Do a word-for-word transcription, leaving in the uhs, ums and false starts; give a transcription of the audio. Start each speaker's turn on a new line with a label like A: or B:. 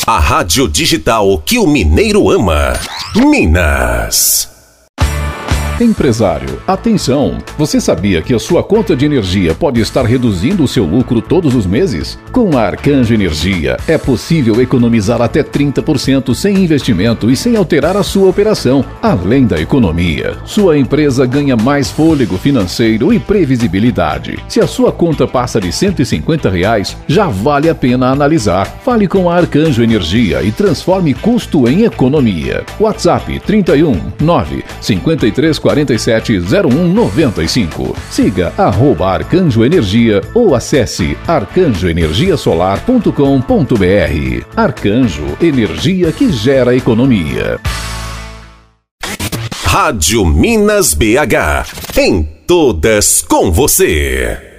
A: A rádio digital que o mineiro ama. Minas.
B: Empresário, atenção! Você sabia que a sua conta de energia pode estar reduzindo o seu lucro todos os meses? Com a Arcanjo Energia, é possível economizar até trinta por cento sem investimento e sem alterar a sua operação. Além da economia, sua empresa ganha mais fôlego financeiro e previsibilidade. Se a sua conta passa de cento e cinquenta reais, já vale a pena analisar. Fale com a Arcanjo Energia e transforme custo em economia. WhatsApp trinta e um, nove, cinquenta e três, quarenta e sete, zero um, noventa e cinco. Siga arroba Arcanjo Energia ou acesse arcanjo energia solar ponto com ponto br. Arcanjo, energia que gera economia.
A: Rádio Minas B H. Em todas com você.